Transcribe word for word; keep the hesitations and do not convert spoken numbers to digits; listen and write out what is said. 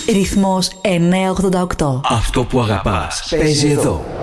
Ρυθμός εννιακόσια ογδόντα οκτώ. Αυτό που αγαπάς παίζει εδώ.